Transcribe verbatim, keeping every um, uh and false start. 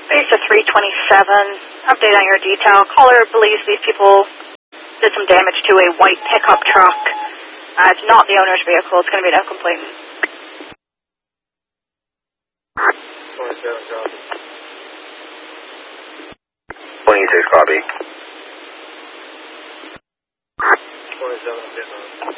Base of three twenty-seven, update on your detail. Caller believes these people did some damage to a white pickup truck. Uh, it's not the owner's vehicle. It's going to be no complaint. twenty-seven, copy. twenty-six, copy. twenty-seven, Vietnam.